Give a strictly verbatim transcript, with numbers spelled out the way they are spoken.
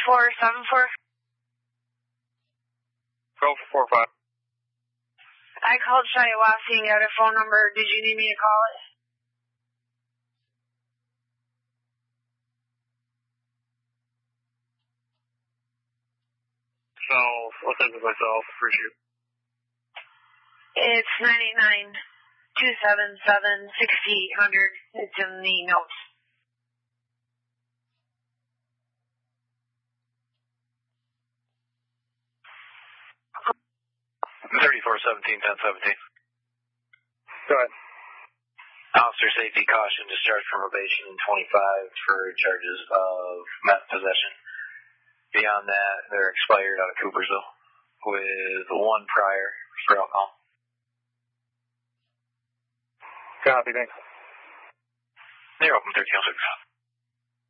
four seven four. Go for four five. I called Shiawassee and got a phone number. Did you need me to call it? So, what's up with myself? Appreciate it. It's nine eight nine, two seven seven, six eight zero zero. It's in the notes. thirty-four seventeen, ten seventeen. Go ahead. Officer safety caution, discharged from probation in twenty-five for charges of meth possession. Beyond that, they're expired out of Coopersville with one prior for alcohol. Copy, thanks. They're open thirteen oh six.